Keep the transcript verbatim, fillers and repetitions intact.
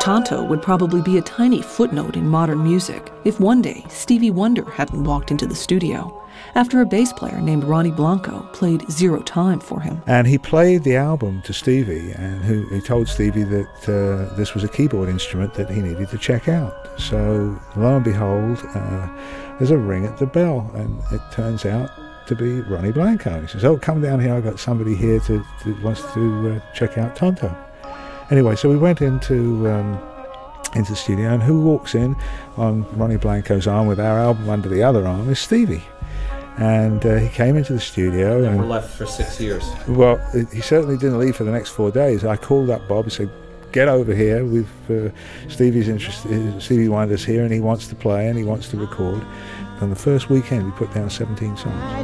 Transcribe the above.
Tonto would probably be a tiny footnote in modern music if one day Stevie Wonder hadn't walked into the studio after a bass player named Ronnie Blanco played Zero Time for him. And he played the album to Stevie, and who he told Stevie that uh, this was a keyboard instrument that he needed to check out. So lo and behold, uh, there's a ring at the bell, and it turns out to be Ronnie Blanco. He says, "Oh, come down here, I've got somebody here to, to wants to uh, check out Tonto." Anyway, so we went into um, into the studio, and who walks in on Ronnie Blanco's arm with our album under the other arm is Stevie. And uh, he came into the studio. Never and left for six years. Well, he certainly didn't leave for the next four days. I called up Bob and said, "Get over here. We've uh, Stevie's interested. Stevie Wonder's here, and he wants to play and he wants to record." And the first weekend, we put down seventeen songs.